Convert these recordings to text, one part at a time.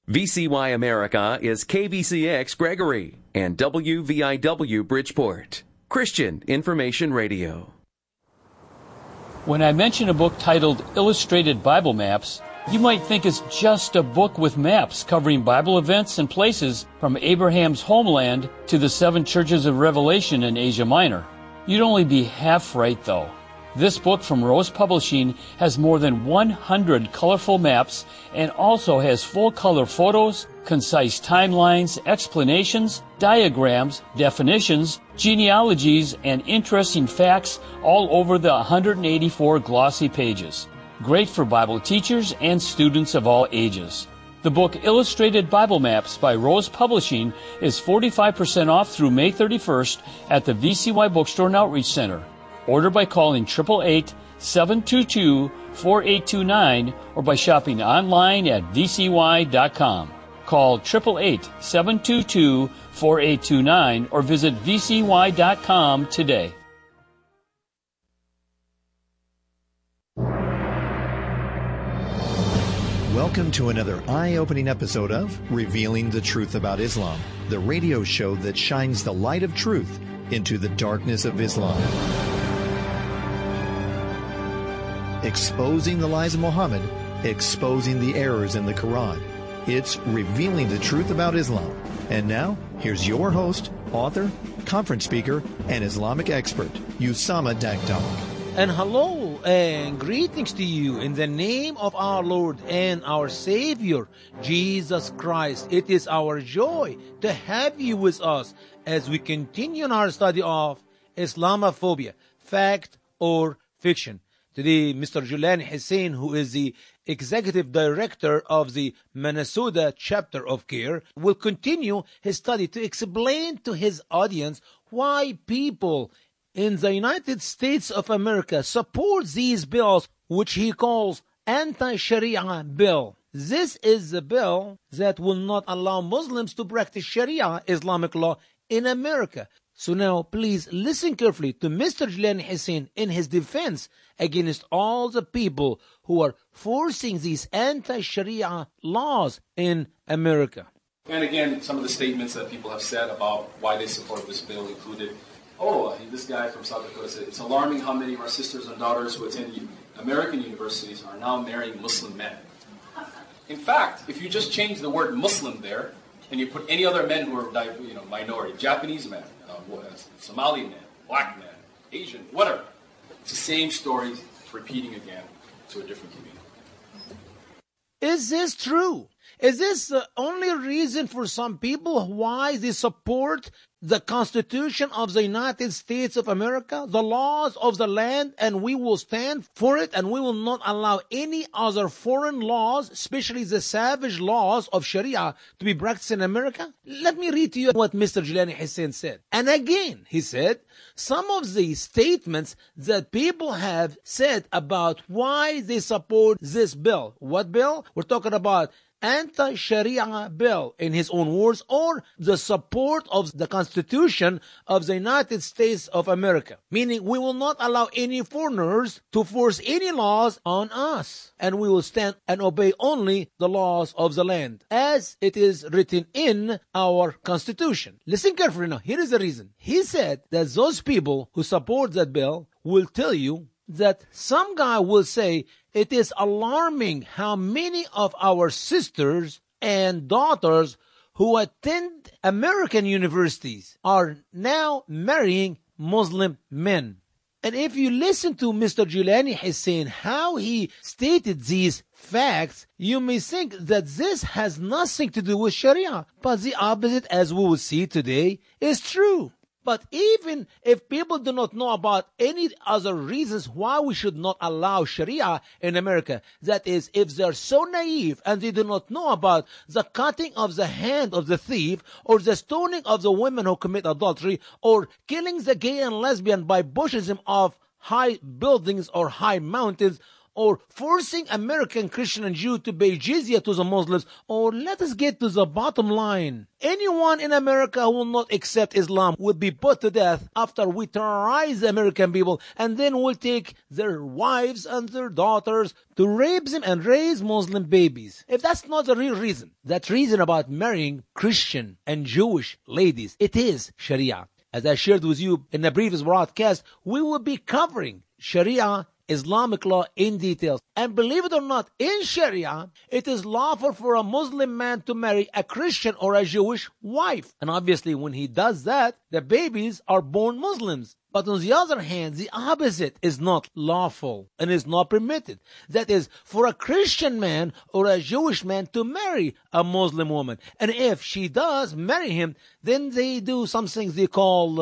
VCY America is KVCX Gregory and WVIW Bridgeport. Christian Information Radio. When I mention a book titled Illustrated Bible Maps, you might think it's just a book with maps covering Bible events and places from Abraham's homeland to the 7 churches of Revelation in Asia Minor. You'd only be half right, though. This book from Rose Publishing has more than 100 colorful maps and also has full-color photos, concise timelines, explanations, diagrams, definitions, genealogies, and interesting facts all over the 184 glossy pages. Great for Bible teachers and students of all ages. The book Illustrated Bible Maps by Rose Publishing is 45% off through May 31st at the VCY Bookstore and Outreach Center. Order by calling 888-722-4829 or by shopping online at vcy.com. Call 888-722-4829 or visit vcy.com today. Welcome to another eye-opening episode of Revealing the Truth About Islam, the radio show that shines the light of truth into the darkness of Islam. Exposing the lies of Muhammad, exposing the errors in the Quran. It's Revealing the Truth About Islam. And now, here's your host, author, conference speaker, and Islamic expert, Usama Dakdog. And hello and greetings to you in the name of our Lord and our Savior, Jesus Christ. It is our joy to have you with us as we continue in our study of Islamophobia, fact or fiction. Today, Mr. Julani Hussein, who is the executive director of the Minnesota chapter of CARE, will continue his study to explain to his audience why people in the United States of America support these bills, which he calls anti-Sharia bill. This is the bill that will not allow Muslims to practice Sharia, Islamic law, in America. So now, please listen carefully to Mr. Julani Hussein in his defense against all the people who are forcing these anti-Sharia laws in America. And again, some of the statements that people have said about why they support this bill included, this guy from South Dakota said, it's alarming how many of our sisters and daughters who attend American universities are now marrying Muslim men. In fact, if you just change the word Muslim there, and you put any other men who are minority, Japanese men, Somali man, black man, Asian, whatever. It's the same story repeating again to a different community. Is this true? Is this the only reason for some people why they support the Constitution of the United States of America, the laws of the land, and we will stand for it, and we will not allow any other foreign laws, especially the savage laws of Sharia, to be practiced in America? Let me read to you what Mr. Julani Hussein said. And again, he said, some of the statements that people have said about why they support this bill. What bill? We're talking about anti-Sharia bill, in his own words, or the support of the Constitution of the United States of America. Meaning, we will not allow any foreigners to force any laws on us, and we will stand and obey only the laws of the land, as it is written in our Constitution. Listen carefully now. Here is the reason. He said that those people who support that bill will tell you that some guy will say, it is alarming how many of our sisters and daughters who attend American universities are now marrying Muslim men. And if you listen to Mr. Julani Hussein, how he stated these facts, you may think that this has nothing to do with Sharia. But the opposite, as we will see today, is true. But even if people do not know about any other reasons why we should not allow Sharia in America, that is, if they're so naive and they do not know about the cutting of the hand of the thief, or the stoning of the women who commit adultery, or killing the gay and lesbian by pushing them off high buildings or high mountains, or forcing American Christian and Jew to pay jizya to the Muslims, or let us get to the bottom line. Anyone in America who will not accept Islam will be put to death after we terrorize the American people, and then we'll take their wives and their daughters to rape them and raise Muslim babies. If that's not the real reason, that reason about marrying Christian and Jewish ladies, it is Sharia. As I shared with you in the previous broadcast, we will be covering Sharia, Islamic law in details. And believe it or not, in Sharia, it is lawful for a Muslim man to marry a Christian or a Jewish wife. And obviously, when he does that, the babies are born Muslims. But on the other hand, the opposite is not lawful and is not permitted. That is, for a Christian man or a Jewish man to marry a Muslim woman. And if she does marry him, then they do some things they call,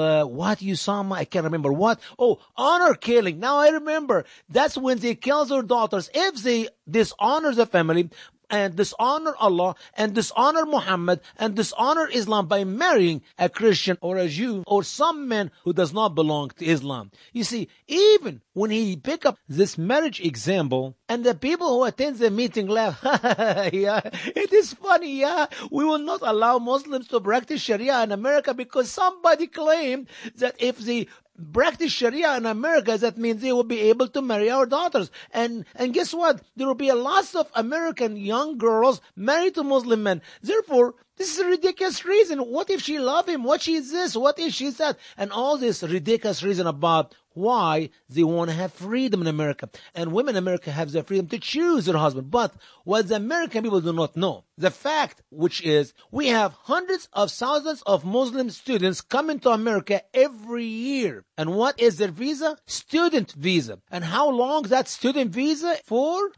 I can't remember what. Oh, honor killing. Now I remember. That's when they kill their daughters. If they dishonor the family, and dishonor Allah, and dishonor Muhammad, and dishonor Islam by marrying a Christian or a Jew, or some man who does not belong to Islam. You see, even when he pick up this marriage example, and the people who attend the meeting laugh, yeah, it is funny, yeah, we will not allow Muslims to practice Sharia in America because somebody claimed that if they practice Sharia in America, that means they will be able to marry our daughters. And guess what? There will be a lot of American young girls married to Muslim men. Therefore, this is a ridiculous reason. What if she love him? What is this? What if she's that? And all this ridiculous reason about why they want to have freedom in America. And women in America have the freedom to choose their husband. But what the American people do not know, the fact which is we have hundreds of thousands of Muslim students coming to America every year. And what is their visa? Student visa. And how long is that student visa? For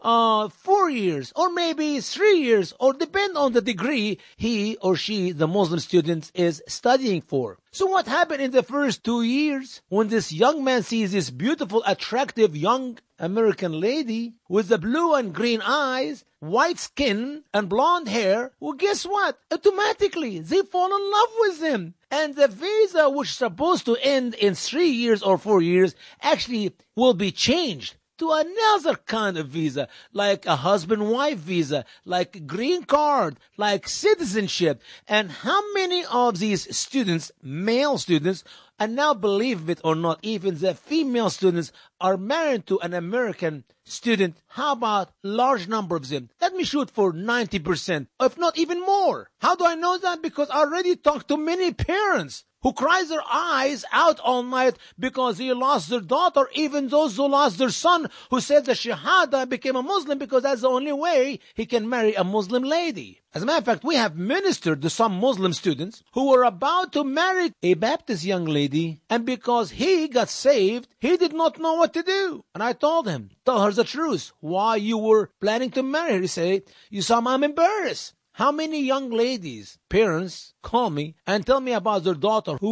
4 years or maybe 3 years, or depend on the degree he or she, the Muslim student, is studying for. So what happened in the first 2 years when this young man sees this beautiful, attractive young American lady with the blue and green eyes, white skin, and blonde hair? Well, guess what? Automatically, they fall in love with him. And the visa, which is supposed to end in 3 years or 4 years, actually will be changed to another kind of visa, like a husband-wife visa, like green card, like citizenship. And how many of these students, male students, and now believe it or not, even the female students are married to an American student? How about large number of them? Let me shoot for 90%, if not even more. How do I know that? Because I already talked to many parents who cries their eyes out all night because they lost their daughter, even those who lost their son, who said the Shahada, became a Muslim because that's the only way he can marry a Muslim lady. As a matter of fact, we have ministered to some Muslim students who were about to marry a Baptist young lady, and because he got saved, he did not know what to do. And I told him, tell her the truth, why you were planning to marry her. He said, you saw, I'm embarrassed. How many young ladies, parents, call me and tell me about their daughter who